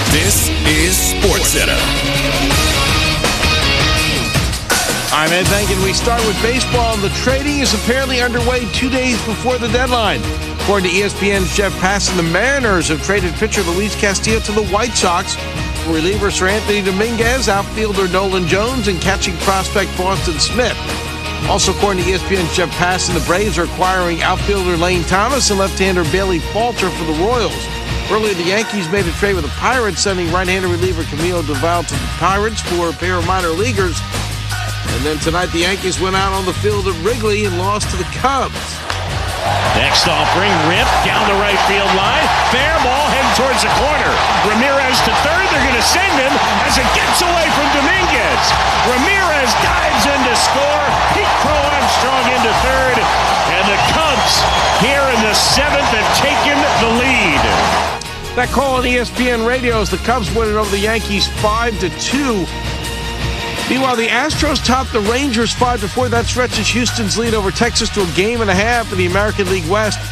This is SportsCenter. I'm Ed Venkin. We start with baseball. The trading is apparently underway 2 days before the deadline. According to ESPN's Jeff Passan, the Mariners have traded pitcher Luis Castillo to the White Sox. Relievers are Anthony Dominguez, outfielder Nolan Jones, and catching prospect Boston Smith. Also, according to ESPN's Jeff Passan, the Braves are acquiring outfielder Lane Thomas and left-hander Bailey Falter for the Royals. Earlier, the Yankees made a trade with the Pirates, sending right-hander reliever Camilo Doval to the Pirates for a pair of minor leaguers. And then tonight, the Yankees went out on the field at Wrigley and lost to the Cubs. Next offering, ripped down the right field line. Fair ball heading towards the corner. Ramirez to third. They're going to send him as it gets away from Dominguez. Ramirez dives in to score. Pete Crow Armstrong into third. And the Cubs here in the seventh have taken the lead. That call on ESPN Radio as the Cubs win it over the Yankees 5-2. Meanwhile, the Astros topped the Rangers 5-4. That stretches Houston's lead over Texas to a game and a half in the American League West.